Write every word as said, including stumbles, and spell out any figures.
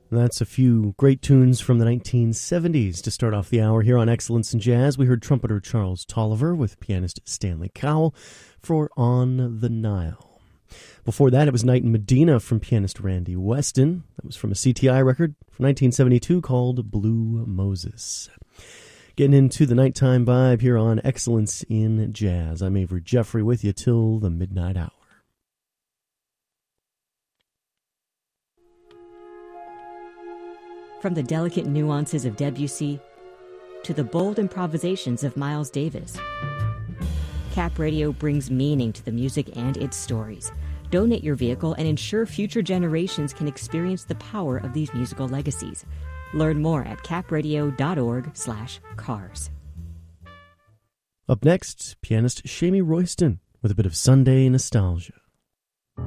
That's a few great tunes from the nineteen seventies to start off the hour here on Excellence in Jazz. We heard trumpeter Charles Tolliver with pianist Stanley Cowell for On the Nile. Before that, it was Night in Medina from pianist Randy Weston. That was from a C T I record from nineteen seventy-two called Blue Moses. Getting into the nighttime vibe here on Excellence in Jazz. I'm Avery Jeffrey with you till the midnight hour. From the delicate nuances of Debussy to the bold improvisations of Miles Davis, Cap Radio brings meaning to the music and its stories. Donate your vehicle and ensure future generations can experience the power of these musical legacies. Learn more at capradio.org slash cars. Up next, pianist Shamie Royston with a bit of Sunday nostalgia.